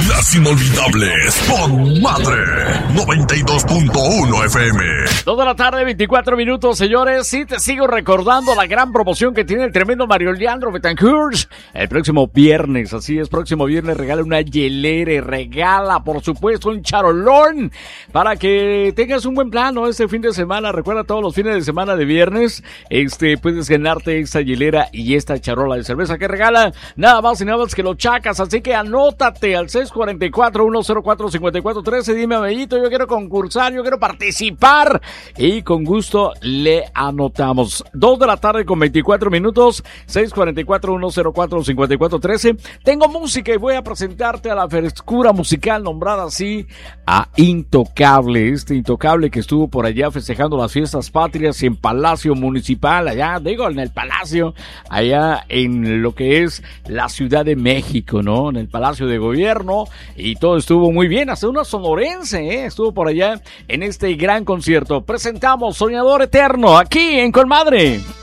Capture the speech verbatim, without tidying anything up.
Las inolvidables con Madre noventa y dos punto uno F M. Toda la tarde, veinticuatro minutos, señores. Sí, te sigo recordando la gran promoción que tiene el tremendo Mario Leandro Betancourt. El próximo viernes, así es, próximo viernes regala una hielera y regala, por supuesto, un charolón para que tengas un buen plano este fin de semana. Recuerda, todos los fines de semana de viernes, este, puedes ganarte esta hielera y esta charola de cerveza que regala nada más y nada más que los Chacas. Así que anótate al seis cuatro cuatro, uno cero cuatro, cinco cuatro uno tres. Dime, amiguito, yo quiero concursar, yo quiero participar. Y con gusto le anotamos. Dos de la tarde con veinticuatro minutos. seis cuatro cuatro, uno cero cuatro, cinco cuatro uno tres. Tengo música y voy a presentarte a la frescura musical nombrada así, a Intocable. Este Intocable que estuvo por allá festejando las fiestas patrias en Palacio Municipal, allá, digo, en el Palacio, allá en lo que es la Ciudad de México, ¿no? En el Palacio de Gobierno, y todo estuvo muy bien, hasta una sonorense, ¿eh? Estuvo por allá en este gran concierto. Presentamos Soñador Eterno, aquí en Con Madre.